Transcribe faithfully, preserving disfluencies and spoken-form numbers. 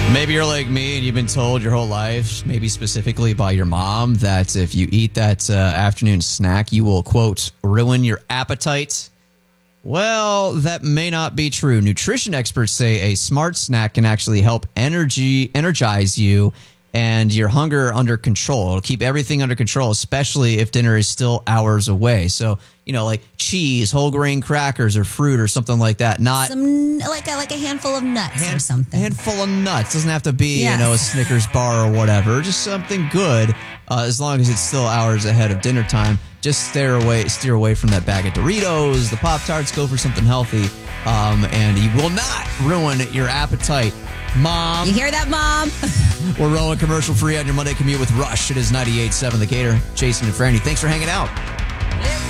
Maybe you're like me and you've been told your whole life, maybe specifically by your mom, that if you eat that uh, afternoon snack, you will, quote, ruin your appetite. Well, that may not be true. Nutrition experts say a smart snack can actually help energy energize you and your hunger under control. It'll keep everything under control, especially if dinner is still hours away. So, you know, like cheese, whole grain crackers, or fruit, or something like that. Not Some like a, like a handful of nuts hand, or something. handful of nuts. Doesn't have to be, Yes. you know, a Snickers bar or whatever. Just something good, uh, as long as it's still hours ahead of dinner time. Just steer away, steer away from that bag of Doritos, the Pop-Tarts. Go for something healthy, um, and you will not ruin your appetite. Mom. You hear that, Mom? We're rolling commercial free on your Monday commute with Rush. It is ninety-eight point seven The Gator. Jason and Franny, thanks for hanging out.